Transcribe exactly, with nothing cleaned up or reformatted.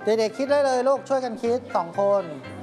เด็กๆคิดได้เลยลูกช่วยกันคิดสองคน